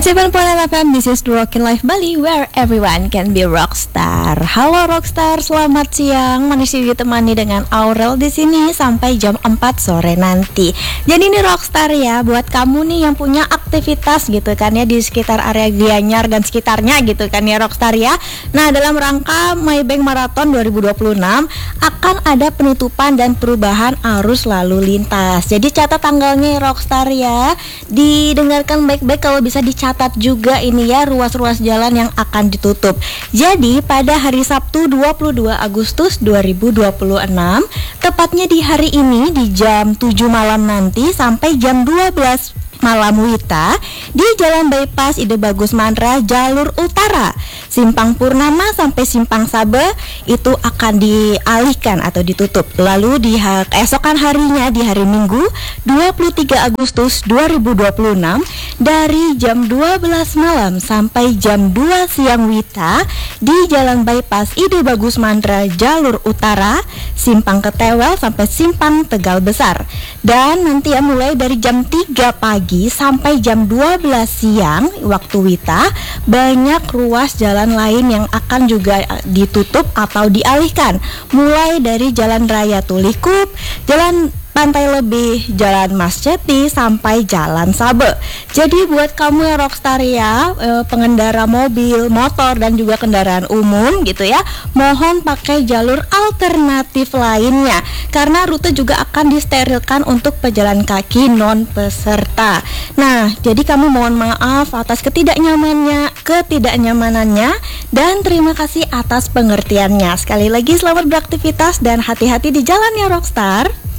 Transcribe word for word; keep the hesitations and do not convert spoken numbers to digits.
sembilan puluh enam F M, this is the Rockin' Life Bali, where everyone can be rockstar. Halo rockstar, selamat siang. Masih ditemani dengan Aurel di sini sampai jam empat sore nanti. Jadi ini rockstar ya, buat kamu nih yang punya aktivitas gitu kan ya di sekitar area Gianyar dan sekitarnya gitu kan ya rockstar ya. Nah, dalam rangka Maybank Marathon dua ribu dua puluh enam akan ada penutupan dan perubahan arus lalu lintas. Jadi catat tanggalnya ya rockstar ya. Didengarkan baik-baik, kalau bisa dicatat juga ini ya ruas-ruas jalan yang akan ditutup. Jadi pada hari Sabtu dua puluh dua Agustus dua ribu dua puluh enam, tepatnya di hari ini di jam tujuh malam nanti sampai jam dua belas malam Wita, di Jalan Bypass Ide Bagus Mandra jalur utara Simpang Purnama sampai Simpang Sabe itu akan dialihkan atau ditutup. Lalu di ha- esokan harinya di hari Minggu dua puluh tiga Agustus dua ribu dua puluh enam dari jam dua belas malam sampai jam dua siang Wita di Jalan Bypass Ide Bagus Mandra jalur utara Simpang Ketewel sampai Simpang Tegal Besar. Dan nanti ya mulai dari jam tiga pagi sampai jam dua belas siang waktu Wita, banyak ruas jalan lain yang akan juga ditutup atau dialihkan, mulai dari Jalan Raya Tulikup, Jalan Pantai Lebih, Jalan Mas Ceti sampai Jalan Sabe. Jadi buat kamu ya rockstar ya, e, pengendara mobil, motor dan juga kendaraan umum gitu ya, mohon pakai jalur alternatif lainnya karena rute juga akan disterilkan untuk pejalan kaki non peserta. Nah, jadi kamu mohon maaf atas ketidaknyamannya, ketidaknyamanannya dan terima kasih atas pengertiannya. Sekali lagi selamat beraktivitas dan hati-hati di jalan ya rockstar.